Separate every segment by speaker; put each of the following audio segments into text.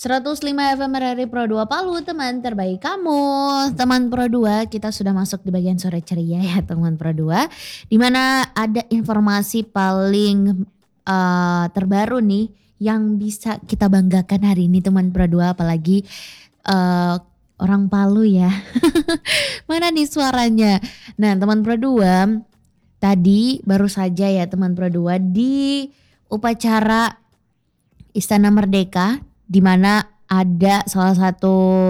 Speaker 1: 105 FM RRI Pro 2 Palu, teman terbaik kamu. Teman Pro 2, kita sudah masuk di bagian sore ceria ya teman Pro 2. Di mana ada informasi paling terbaru nih yang bisa kita banggakan hari ini teman Pro 2, apalagi orang Palu ya. Mana nih suaranya? Nah teman Pro 2, tadi baru saja ya teman Pro 2 di upacara Istana Merdeka, di mana ada salah satu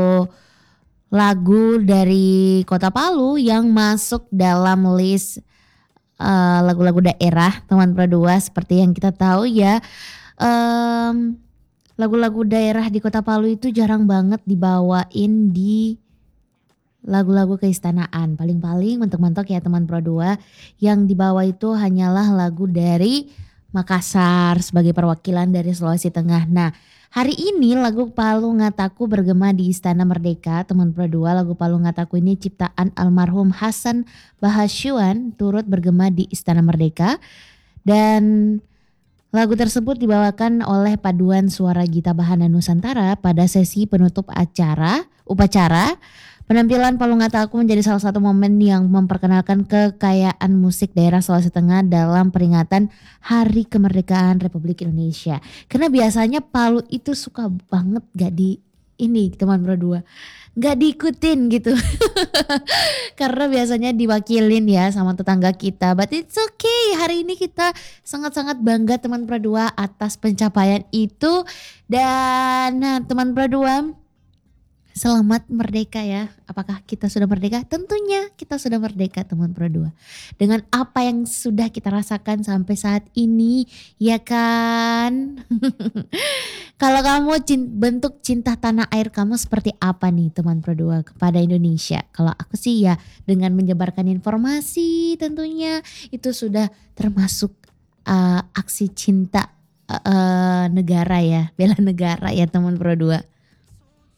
Speaker 1: lagu dari Kota Palu yang masuk dalam list lagu-lagu daerah teman Pro 2. Seperti yang kita tahu ya, lagu-lagu daerah di Kota Palu itu jarang banget dibawain di lagu-lagu keistanaan. Paling-paling mentok-mentok ya teman Pro 2, yang dibawa itu hanyalah lagu dari Makassar sebagai perwakilan dari Sulawesi Tengah. Nah, hari ini lagu Palu Ngataku bergema di Istana Merdeka, teman Pro 2. Lagu Palu Ngataku ini ciptaan almarhum Hasan Bahasyuan turut bergema di Istana Merdeka. Dan lagu tersebut dibawakan oleh paduan suara Gita Bahana Nusantara pada sesi penutup upacara. Penampilan Palu Ngataku menjadi salah satu momen yang memperkenalkan kekayaan musik daerah Sulawesi Tengah dalam peringatan Hari Kemerdekaan Republik Indonesia. Karena biasanya Palu itu suka banget gak di ini teman Pro 2, gak diikutin gitu. Karena biasanya diwakilin ya sama tetangga kita. But it's okay, hari ini kita sangat-sangat bangga teman Pro 2 atas pencapaian itu. Dan teman Pro 2, selamat merdeka ya. Apakah kita sudah merdeka? Tentunya kita sudah merdeka teman Pro 2. Dengan apa yang sudah kita rasakan sampai saat ini, ya kan? Kalau kamu bentuk cinta tanah air kamu seperti apa nih teman Pro 2 kepada Indonesia? Kalau aku sih ya dengan menyebarkan informasi tentunya itu sudah termasuk aksi cinta negara ya, bela negara ya teman Pro 2.